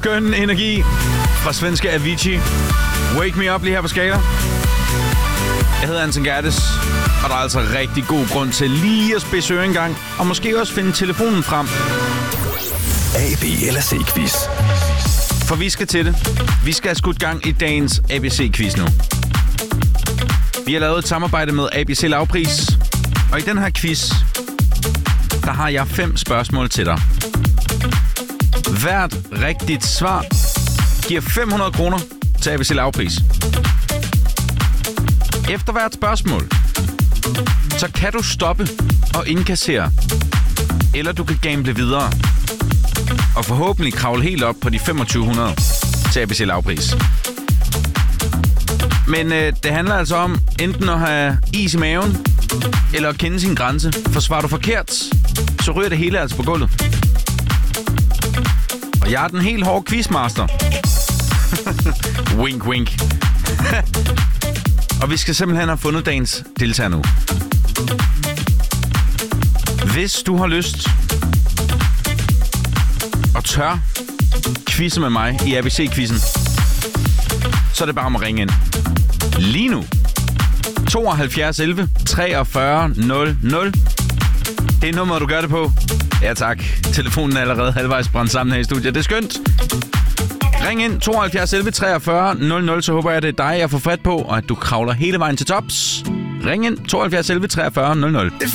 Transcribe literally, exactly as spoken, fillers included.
skøn energi fra svenske Avicii. Wake Me Up lige her på Skala. Jeg hedder Anton Gerdes, og der er altså rigtig god grund til lige at spidse øren en gang, og måske også finde telefonen frem. A, B eller C-quiz. For vi skal til det. Vi skal have skudt gang i dagens A B C-quiz nu. Vi har lavet et samarbejde med A B C Lavpris, og i den her quiz, der har jeg fem spørgsmål til dig. Hvert rigtigt svar giver fem hundrede kroner til A B C Lavpris. Efter hvert spørgsmål, så kan du stoppe og indkassere, eller du kan gamble videre og forhåbentlig kravle helt op på de femogtyve hundrede til A B C Lavpris. Men øh, det handler altså om enten at have is i maven, eller at kende sin grænse. For svarer du forkert, så ryger det hele altså på gulvet. Og jeg er den helt hårde quizmaster. Wink, wink. Og vi skal simpelthen have fundet dagens deltager nu. Hvis du har lyst og tør quizze med mig i A B C-quizzen, så er det bare om at ringe ind. Lige nu. tooghalvfjerds elleve treogfyrre nul nul. Det er nummeret, du gør det på. Ja tak. Telefonen er allerede halvvejs brændt sammen her i studiet. Det er skønt. Ring ind tooghalvfjerds elleve treogfyrre nul nul, så håber jeg, det er dig, jeg får fat på, og at du kravler hele vejen til tops. Ring ind tooghalvfjerds elleve treogfyrre nul nul.